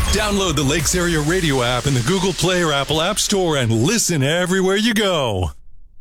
Download the Lakes Area Radio app in the Google Play or Apple App Store and listen everywhere you go.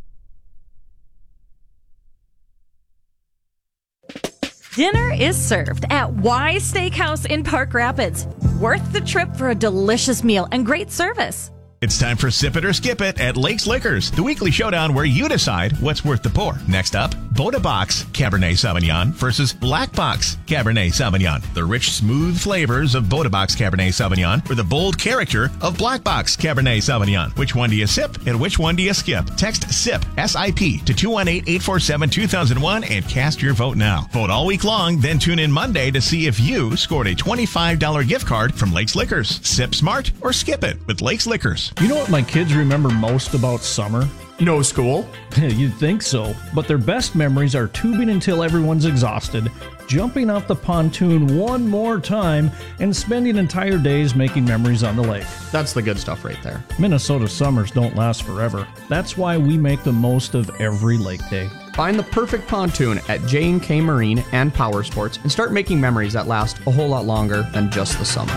Dinner is served at Wise Steakhouse in Park Rapids. Worth the trip for a delicious meal and great service. It's time for Sip It or Skip It at Lakes Liquors, the weekly showdown where you decide what's worth the pour. Next up, Boda Box Cabernet Sauvignon versus Black Box Cabernet Sauvignon. The rich, smooth flavors of Boda Box Cabernet Sauvignon or the bold character of Black Box Cabernet Sauvignon. Which one do you sip and which one do you skip? Text SIP, S-I-P, to 218-847-2001 and cast your vote now. Vote all week long, then tune in Monday to see if you scored a $25 gift card from Lakes Liquors. Sip smart or skip it with Lakes Liquors. You know what my kids remember most about summer? No school? You'd think so, but their best memories are tubing until everyone's exhausted, jumping off the pontoon one more time, and spending entire days making memories on the lake. That's the good stuff right there. Minnesota summers don't last forever. That's why we make the most of every lake day. Find the perfect pontoon at J&K Marine and Power Sports and start making memories that last a whole lot longer than just the summer.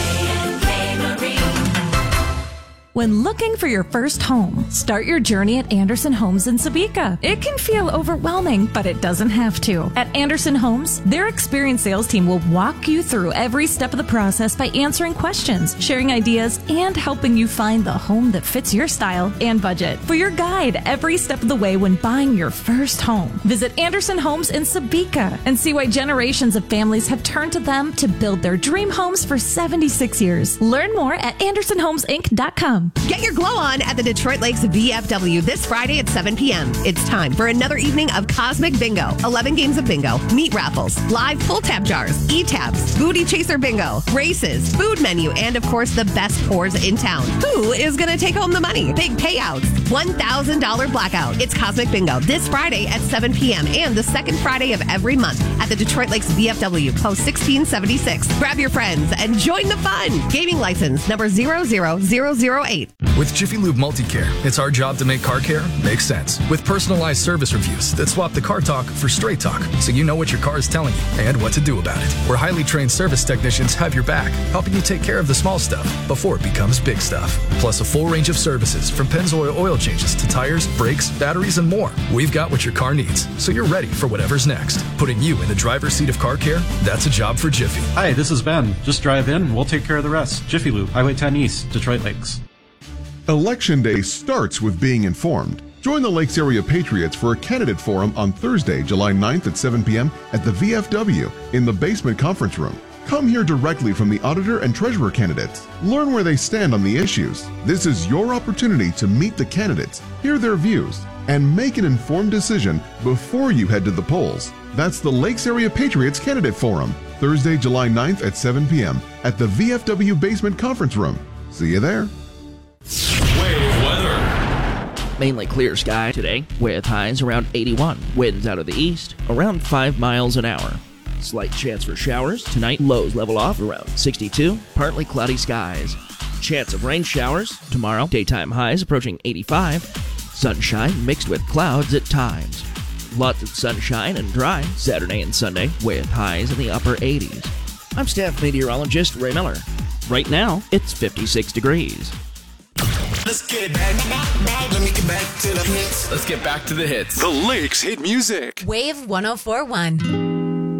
When looking for your first home, start your journey at Anderson Homes in Sebeka. It can feel overwhelming, but it doesn't have to. At Anderson Homes, their experienced sales team will walk you through every step of the process by answering questions, sharing ideas, and helping you find the home that fits your style and budget. For your guide every step of the way when buying your first home, visit Anderson Homes in Sebeka and see why generations of families have turned to them to build their dream homes for 76 years. Learn more at AndersonHomesInc.com. Get your glow on at the Detroit Lakes VFW this Friday at 7 p.m. It's time for another evening of Cosmic Bingo. 11 games of bingo, meat raffles, live pull-tab jars, e-tabs, booty chaser bingo, races, food menu, and of course the best pours in town. Who is going to take home the money? Big payouts. $1,000 blackout. It's Cosmic Bingo this Friday at 7 p.m. and the second Friday of every month at the Detroit Lakes VFW, post 1676. Grab your friends and join the fun. Gaming license number 00008. With Jiffy Lube Multicare, it's our job to make car care make sense. With personalized service reviews that swap the car talk for straight talk, so you know what your car is telling you and what to do about it. Where highly trained service technicians have your back, helping you take care of the small stuff before it becomes big stuff. Plus a full range of services from Pennzoil oil changes to tires, brakes, batteries, and more. We've got what your car needs, so you're ready for whatever's next. Putting you in the driver's seat of car care, that's a job for Jiffy. Hi, this is Ben. Just drive in, we'll take care of the rest. Jiffy Lube, Highway 10 East, Detroit Lakes. Election Day starts with being informed. Join the Lakes Area Patriots for a candidate forum on Thursday, July 9th at 7 p.m. at the VFW in the basement conference room. Come hear directly from the auditor and treasurer candidates. Learn where they stand on the issues. This is your opportunity to meet the candidates, hear their views, and make an informed decision before you head to the polls. That's the Lakes Area Patriots Candidate Forum, Thursday, July 9th at 7 p.m. at the VFW basement conference room. See you there. Wave weather. Mainly clear sky today, with highs around 81. Winds out of the east, around 5 miles an hour. Slight chance for showers. Tonight, lows level off around 62. Partly cloudy skies. Chance of rain showers. Tomorrow, daytime highs approaching 85. Sunshine mixed with clouds at times. Lots of sunshine and dry Saturday and Sunday, with highs in the upper 80s. I'm staff meteorologist Ray Miller. Right now, it's 56 degrees. Let's get back. Let me get back to the hits. Let's get back to the hits. The Lakes hit music. Wave 104.1.